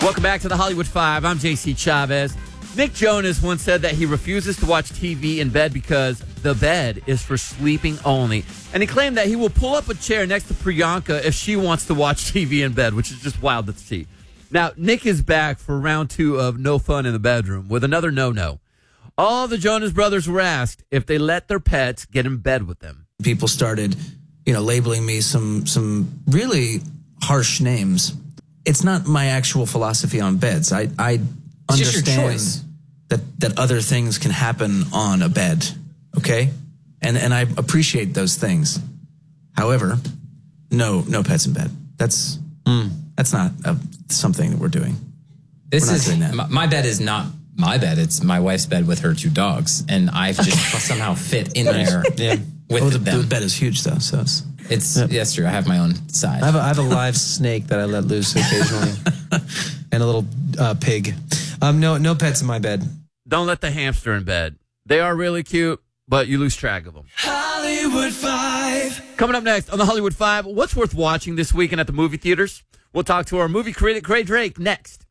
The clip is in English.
Welcome back to the Hollywood Five. I'm JC Chavez. Nick Jonas once said that he refuses to watch TV in bed because the bed is for sleeping only. And he claimed that he will pull up a chair next to Priyanka if she wants to watch TV in bed, which is just wild to see. Now, Nick is back for round 2 of No Fun in the Bedroom with another no-no. All the Jonas brothers were asked if they let their pets get in bed with them. People started, labeling me some really harsh names. It's not my actual philosophy on beds. I understand that other things can happen on a bed, okay? And I appreciate those things. However, no pets in bed. That's not something that we're doing. My bed is not my bed. It's my wife's bed with her 2 dogs, and I've just somehow fit in there. Yeah. With them. The bed is huge though, so that's true. I have my own size. I have a live snake that I let loose occasionally, and a little pig. No pets in my bed. Don't let the hamster in bed. They are really cute, but you lose track of them. Hollywood Five. Coming up next on the Hollywood Five, what's worth watching this weekend at the movie theaters? We'll talk to our movie critic, Gray Drake, next.